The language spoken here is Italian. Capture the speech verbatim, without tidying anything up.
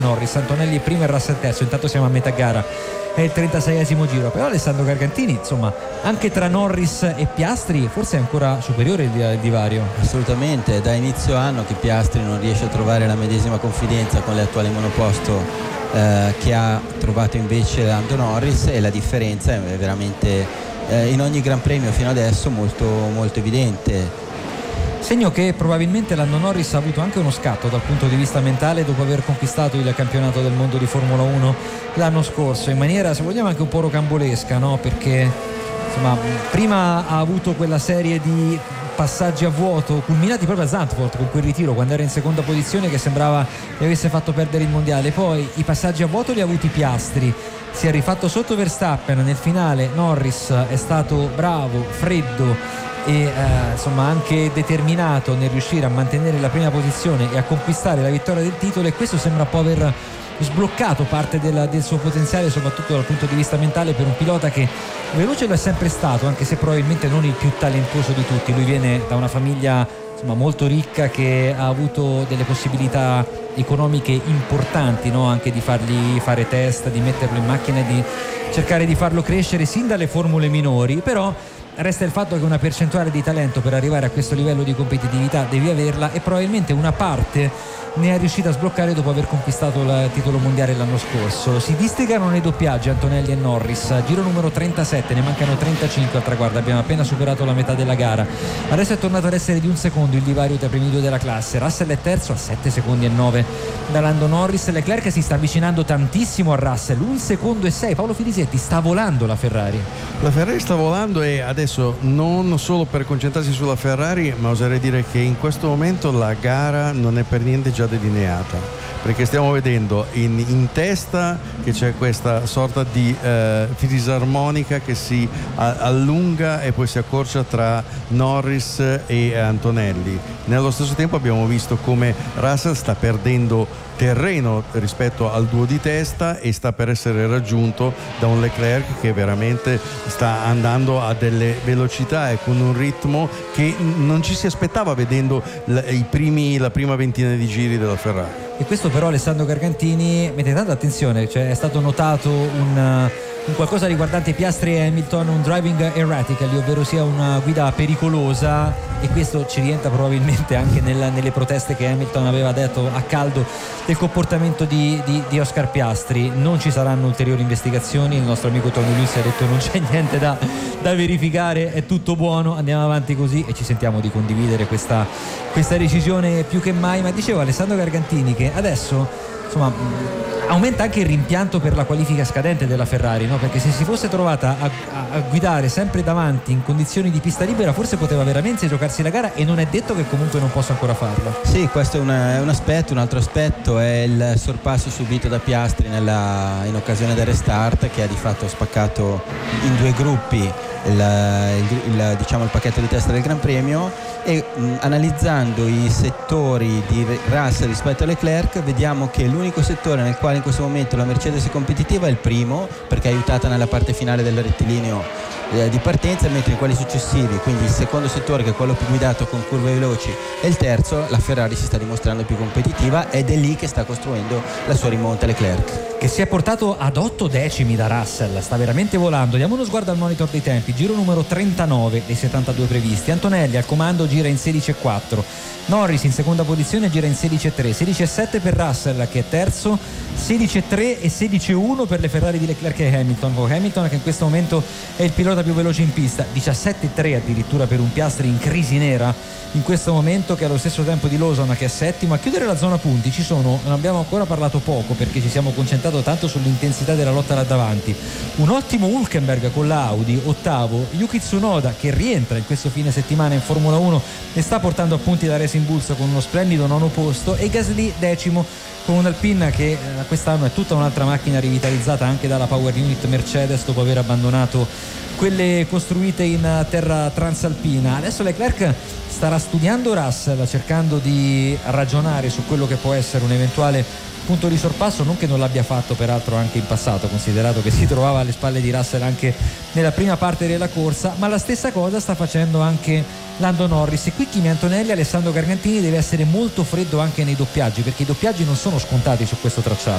Norris, Antonelli primo e Russell terzo, intanto siamo a metà gara, è il trentaseiesimo giro. Però Alessandro Gargantini, insomma, anche tra Norris e Piastri forse è ancora superiore il, il divario. Assolutamente, da inizio anno che Piastri non riesce a trovare la medesima confidenza con le attuali monoposto eh, che ha trovato invece Lando Norris, e la differenza è veramente eh, in ogni Gran Premio fino adesso molto, molto evidente. Segno che probabilmente Lando Norris ha avuto anche uno scatto dal punto di vista mentale dopo aver conquistato il campionato del mondo di Formula uno l'anno scorso, in maniera, se vogliamo, anche un po' rocambolesca, no? Perché insomma prima ha avuto quella serie di passaggi a vuoto culminati proprio a Zandvoort con quel ritiro quando era in seconda posizione che sembrava gli avesse fatto perdere il mondiale. Poi i passaggi a vuoto li ha avuti Piastri, si è rifatto sotto Verstappen nel finale. Norris è stato bravo, freddo e eh, insomma anche determinato nel riuscire a mantenere la prima posizione e a conquistare la vittoria del titolo, e questo sembra un po' aver sbloccato parte del, del suo potenziale, soprattutto dal punto di vista mentale, per un pilota che veloce lo è sempre stato, anche se probabilmente non il più talentuoso di tutti. Lui viene da una famiglia insomma molto ricca, che ha avuto delle possibilità economiche importanti, no? Anche di fargli fare test, di metterlo in macchina e di cercare di farlo crescere sin dalle formule minori. Però resta il fatto che una percentuale di talento per arrivare a questo livello di competitività devi averla, e probabilmente una parte ne è riuscita a sbloccare dopo aver conquistato il titolo mondiale l'anno scorso. Si distigano nei doppiaggi Antonelli e Norris, giro numero trentasette, ne mancano trentacinque al traguardo, abbiamo appena superato la metà della gara. Adesso è tornato ad essere di un secondo il divario tra i primi due della classe. Russell è terzo a sette secondi e nove da Lando Norris. Leclerc si sta avvicinando tantissimo a Russell, un secondo e sei. Paolo Filisetti, sta volando la Ferrari. La Ferrari sta volando, e adesso non solo per concentrarsi sulla Ferrari, ma oserei dire che in questo momento la gara non è per niente già delineata, perché stiamo vedendo in, in testa che c'è questa sorta di eh, fisarmonica che si a, allunga e poi si accorcia tra Norris e Antonelli. Nello stesso tempo abbiamo visto come Russell sta perdendo terreno rispetto al duo di testa e sta per essere raggiunto da un Leclerc che veramente sta andando a delle velocità e con un ritmo che non ci si aspettava vedendo la, i primi, la prima ventina di giri della Ferrari. E questo però, Alessandro Gargantini, mette tanta attenzione, cioè è stato notato un, un qualcosa riguardante Piastri e Hamilton, un driving erratically, ovvero sia una guida pericolosa, e questo ci rientra probabilmente anche nel, nelle proteste che Hamilton aveva detto a caldo del comportamento di, di, di Oscar Piastri. Non ci saranno ulteriori investigazioni, il nostro amico Tony Luis ha detto non c'è niente da, da verificare, è tutto buono, andiamo avanti così, e ci sentiamo di condividere questa, questa decisione più che mai. Ma dicevo Alessandro Gargantini che adesso insomma aumenta anche il rimpianto per la qualifica scadente della Ferrari, no? Perché se si fosse trovata a, a, a guidare sempre davanti in condizioni di pista libera, forse poteva veramente giocarsi la gara, e non è detto che comunque non possa ancora farlo. Sì, questo è un, è un aspetto. Un altro aspetto è il sorpasso subito da Piastri nella, in occasione del restart, che ha di fatto spaccato in due gruppi il, il, il, diciamo, il pacchetto di testa del Gran Premio. E mh, analizzando i settori di Russell rispetto a Leclerc, vediamo che l'unico settore nel quale in questo momento la Mercedes è competitiva è il primo, perché è aiutata nella parte finale del rettilineo eh, di partenza, mentre in quelli successivi, quindi il secondo settore, che è quello più guidato con curve veloci, e il terzo, la Ferrari si sta dimostrando più competitiva, ed è lì che sta costruendo la sua rimonta Leclerc, che si è portato ad otto decimi da Russell, sta veramente volando. Diamo uno sguardo al monitor dei tempi, giro numero trentanove dei settantadue previsti. Antonelli al comando gira in sedici e quattro, Norris in seconda posizione gira in sedici e tre, sedici e sette per Russell che è terzo, sedici e tre e sedici e uno per le Ferrari di Leclerc e Hamilton. Poi Hamilton, che in questo momento è il pilota più veloce in pista, diciassette e tre addirittura per un Piastri in crisi nera in questo momento, che allo stesso tempo di Lawson, che è settimo. A chiudere la zona punti ci sono, non abbiamo ancora parlato poco perché ci siamo concentrato tanto sull'intensità della lotta là davanti, un ottimo Hülkenberg con la Audi, ottavo, Yuki Tsunoda che rientra in questo fine settimana in Formula uno e sta portando a punti da Racing Bulls con uno splendido nono posto, e Gasly decimo con un Alpine che eh, quest'anno è tutta un'altra macchina rivitalizzata anche dalla Power Unit Mercedes dopo aver abbandonato quelle costruite in terra transalpina. Adesso Leclerc starà studiando Russell, cercando di ragionare su quello che può essere un eventuale punto di sorpasso, non che non l'abbia fatto peraltro anche in passato, considerato che si trovava alle spalle di Russell anche nella prima parte della corsa, ma la stessa cosa sta facendo anche Lando Norris. E qui Kimi Antonelli, Alessandro Gargantini deve essere molto freddo anche nei doppiaggi, perché i doppiaggi non sono scontati su questo tracciato.